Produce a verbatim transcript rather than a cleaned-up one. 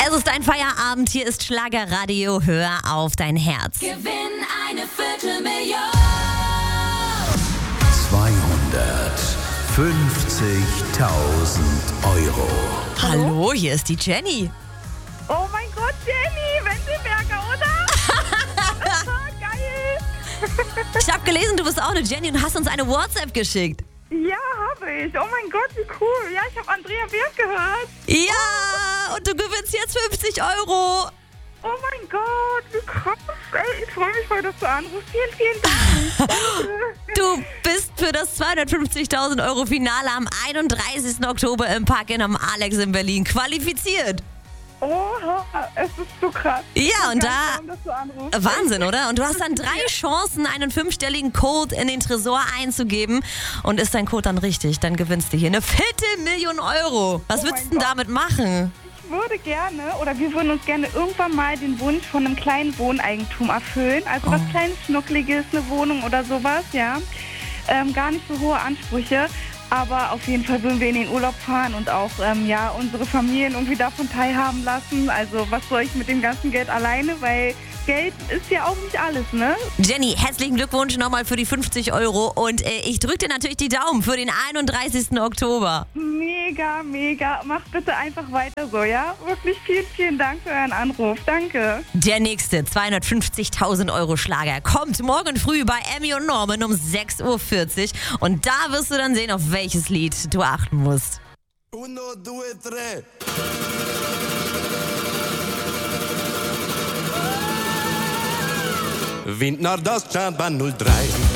Es ist dein Feierabend, hier ist Schlagerradio, hör auf dein Herz. Gewinn eine Viertelmillion. zweihundertfünfzigtausend Euro. Hallo, hier ist die Jenny. Oh mein Gott, Jenny, Wendelberger, oder? Geil. Ich habe gelesen, du bist auch eine Jenny und hast uns eine WhatsApp geschickt. Ja, habe ich. Oh mein Gott, wie cool. Ja, ich habe Andrea Berg gehört. Ja, und du gewinnst jetzt fünfzig Euro. Oh mein Gott, wie krass. Ey, ich freue mich voll, dass du anrufst. Vielen, vielen Dank. Danke. Du bist für das zweihundertfünfzigtausend Euro Finale am einunddreißigsten Oktober im Park am Alex in Berlin qualifiziert. Oha, es ist so krass. Ja, und da... Kaum, dass du anrufst. Wahnsinn, oder? Und du hast dann drei Chancen, einen fünfstelligen Code in den Tresor einzugeben. Und ist dein Code dann richtig, dann gewinnst du hier eine Viertelmillion Euro. Was Oh würdest mein du denn Gott. damit machen? Ich würde gerne, oder wir würden uns gerne irgendwann mal den Wunsch von einem kleinen Wohneigentum erfüllen. Also was Oh. kleines, schnuckliges, eine Wohnung oder sowas, ja. Ähm, gar nicht so hohe Ansprüche. Aber auf jeden Fall würden wir in den Urlaub fahren und auch ähm, ja, unsere Familien irgendwie davon teilhaben lassen. Also was soll ich mit dem ganzen Geld alleine? Weil Geld ist ja auch nicht alles, ne? Jenny, herzlichen Glückwunsch nochmal für die fünfzig Euro. Und äh, ich drücke dir natürlich die Daumen für den einunddreißigsten Oktober. Mega, mega. Macht bitte einfach weiter so, ja? Wirklich vielen, vielen Dank für euren Anruf. Danke. Der nächste zweihundertfünfzigtausend Euro Schlager kommt morgen früh bei Emmy und Norman um sechs Uhr vierzig. Und da wirst du dann sehen, auf welches Lied du achten musst. Uno, due, tre. Wind Nordost, Schaban null drei.